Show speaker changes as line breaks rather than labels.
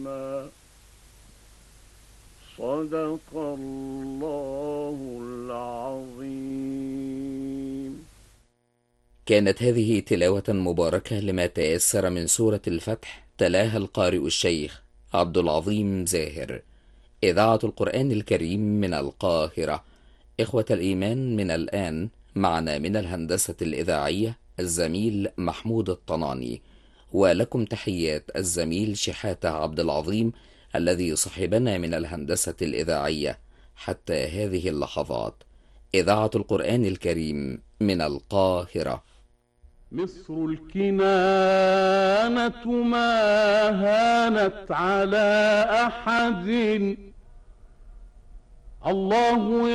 صدق الله العظيم.
كانت هذه تلاوة مباركة لما تيسر من سورة الفتح، تلاها القارئ الشيخ عبد العظيم زاهر. إذاعة القرآن الكريم من القاهرة. إخوة الإيمان، من الآن معنا من الهندسة الإذاعية الزميل محمود الطناني، ولكم تحيات الزميل شحاتة عبد العظيم الذي صحبنا من الهندسة الإذاعية حتى هذه اللحظات. إذاعة القرآن الكريم من القاهرة.
مصر الكنانة ما هانت على أحد. الله